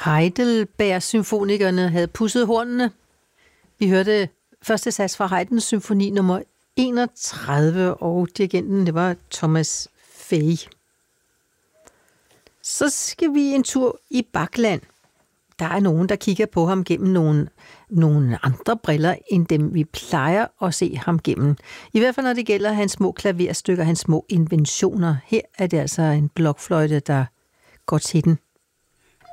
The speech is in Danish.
Heidelberg-symfonikerne havde pudset hornene. Vi hørte første sats fra Haydns symfoni nummer 31, og dirigenten, det var Thomas Fay. Så skal vi en tur i Bachland. Der er nogen, der kigger på ham gennem nogle andre briller, end dem vi plejer at se ham gennem. I hvert fald, når det gælder hans små klaverstykker, hans små inventioner. Her er det altså en blokfløjte, der går til den.